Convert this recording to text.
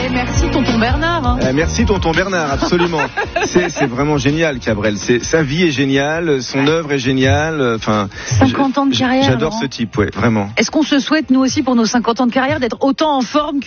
merci tonton Bernard. Hein. Merci tonton Bernard, absolument. c'est vraiment génial, Cabrel. Sa vie est géniale, son œuvre est géniale. Enfin, 50 ans de carrière. J'adore ce type, ouais, vraiment. Est-ce qu'on se souhaite, nous aussi, pour nos 50 ans de carrière, d'être autant en forme que